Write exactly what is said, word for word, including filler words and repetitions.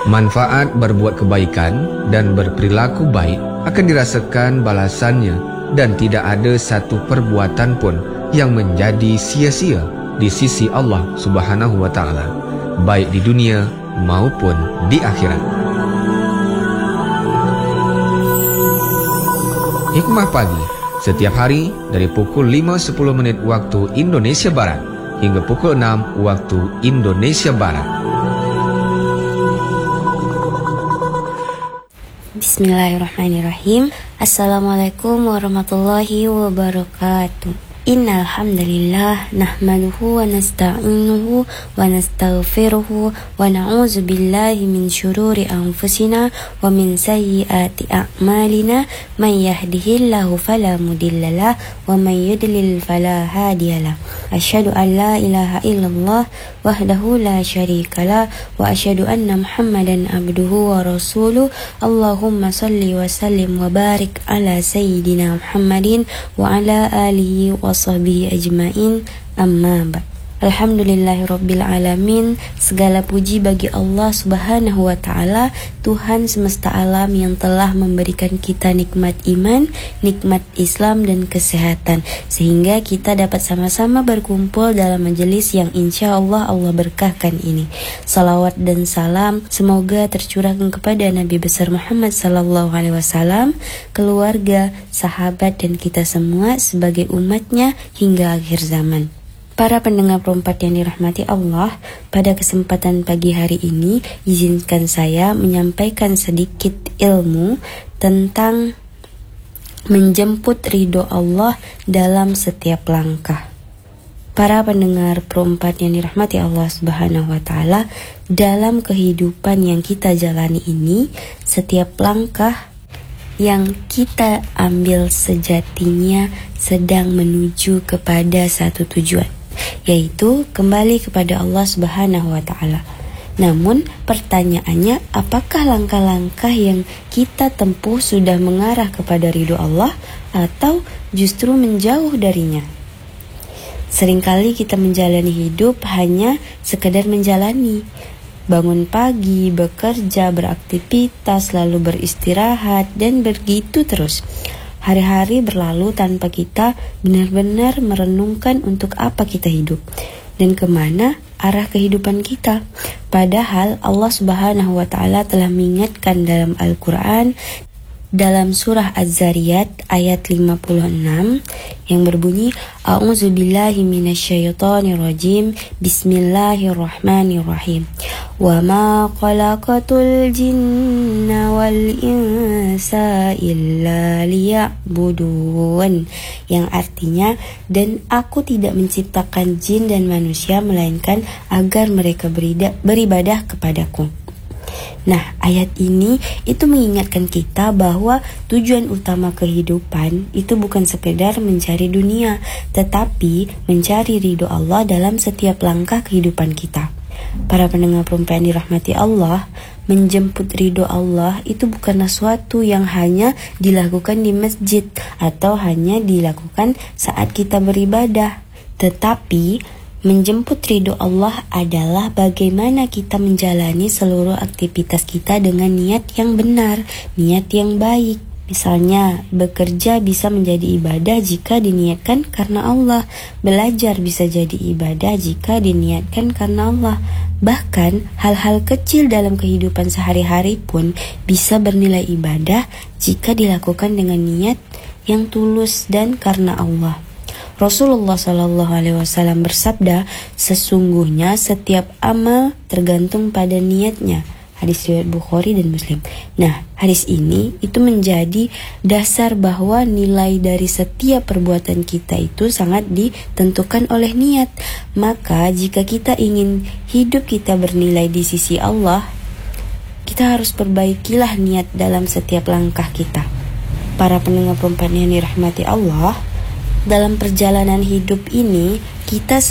Manfaat berbuat kebaikan dan berperilaku baik akan dirasakan balasannya, dan tidak ada satu perbuatan pun yang menjadi sia-sia di sisi Allah Subhanahu wa Ta'ala, baik di dunia maupun di akhirat. Hikmah pagi setiap hari dari pukul lima sepuluh menit waktu Indonesia Barat hingga pukul enam waktu Indonesia Barat. Bismillahirrahmanirrahim. Assalamualaikum warahmatullahi wabarakatuh. Innal hamdalillah nahmaduhu wa nasta'inuhu wa nastaghfiruhu wa na'udzu billahi min syururi anfusina wa min sayyiati a'malina. Man yahdihillahu fala mudhillalah wa man yudlil fala hadiyalah. Asyhadu an la ilaha illallah wahdahu la syarikalah wa asyhadu anna Muhammadan abduhu wa rasuluh. Allahumma salli wa sallim wa barik ala sayyidina Muhammadin wa ala alihi wa sahbihi ajmain, amma ba'd. Alhamdulillahirabbil alamin. Segala puji bagi Allah Subhanahu wa Ta'ala, Tuhan semesta alam yang telah memberikan kita nikmat iman, nikmat Islam dan kesehatan, sehingga kita dapat sama-sama berkumpul dalam majelis yang insya Allah Allah berkahkan ini. Salawat dan salam semoga tercurahkan kepada Nabi besar Muhammad sallallahu alaihi wasallam, keluarga, sahabat dan kita semua sebagai umatnya hingga akhir zaman. Para pendengar perempat yang dirahmati Allah, pada kesempatan pagi hari ini izinkan saya menyampaikan sedikit ilmu tentang menjemput ridho Allah dalam setiap langkah. Para pendengar perempat yang dirahmati Allah Subhanahu wa Ta'ala, dalam kehidupan yang kita jalani ini, setiap langkah yang kita ambil sejatinya sedang menuju kepada satu tujuan, yaitu kembali kepada Allah Subhanahu wa Ta'ala. Namun pertanyaannya, apakah langkah-langkah yang kita tempuh sudah mengarah kepada ridho Allah atau justru menjauh darinya? Seringkali kita menjalani hidup hanya sekedar menjalani. Bangun pagi, bekerja, beraktivitas, lalu beristirahat, dan begitu terus. Hari-hari berlalu tanpa kita benar-benar merenungkan untuk apa kita hidup dan kemana arah kehidupan kita. Padahal Allah Subhanahu wa Ta'ala telah mengingatkan dalam Al-Quran, dalam surah Az-Zariyat ayat lima puluh enam yang berbunyi, A'udzubillahi minasyaitonirrajim, Bismillahirrahmanirrahim. Wa ma khalaqatul jinna wal insa illa liya'budun, yang artinya, dan aku tidak menciptakan jin dan manusia melainkan agar mereka beribadah kepadaku. Nah, ayat ini itu mengingatkan kita bahwa tujuan utama kehidupan itu bukan sekedar mencari dunia, tetapi mencari ridho Allah dalam setiap langkah kehidupan kita. Para pendengar perempuan dirahmati Allah, menjemput ridho Allah itu bukanlah suatu yang hanya dilakukan di masjid atau hanya dilakukan saat kita beribadah, tetapi menjemput ridho Allah adalah bagaimana kita menjalani seluruh aktivitas kita dengan niat yang benar, niat yang baik. Misalnya, bekerja bisa menjadi ibadah jika diniatkan karena Allah. Belajar bisa jadi ibadah jika diniatkan karena Allah. Bahkan, hal-hal kecil dalam kehidupan sehari-hari pun bisa bernilai ibadah jika dilakukan dengan niat yang tulus dan karena Allah. Rasulullah Shallallahu Alaihi Wasallam bersabda, sesungguhnya setiap amal tergantung pada niatnya. Hadis riwayat Bukhari dan Muslim. Nah, hadis ini itu menjadi dasar bahwa nilai dari setiap perbuatan kita itu sangat ditentukan oleh niat. Maka jika kita ingin hidup kita bernilai di sisi Allah, kita harus perbaikilah niat dalam setiap langkah kita. Para pendengar perempuan yang dirahmati Allah, dalam perjalanan hidup ini kita